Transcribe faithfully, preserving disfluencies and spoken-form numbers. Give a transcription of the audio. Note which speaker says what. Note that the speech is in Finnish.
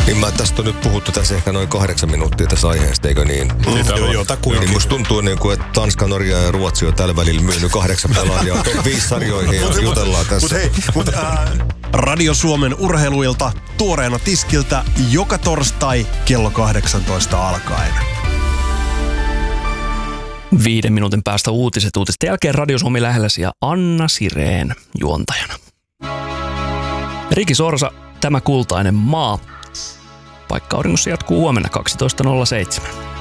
Speaker 1: Niin mä, tästä on nyt puhuttu tässä ehkä noin kahdeksan minuuttia tässä aiheesta, eikö niin?
Speaker 2: Mm, joo, joo, takuinkin.
Speaker 1: Niin musta tuntuu niin kuin, että Tanska, Norja ja Ruotsi on tällä välillä myynyt kahdeksan pelaajaa top viisi sarjoihin ja jutellaan tässä.
Speaker 2: Mut hei, mut, äh, Radio Suomen urheiluilta tuoreena tiskiltä joka torstai kello kahdeksantoista alkaen.
Speaker 3: Viiden minuutin päästä uutiset. Uutisten jälkeen Radio Suomi lähelläsi ja Anna Sireen juontajana. Riki Sorsa, Tämä kultainen maa. Paikka auringossa jatkuu huomenna kaksitoista nolla seitsemän.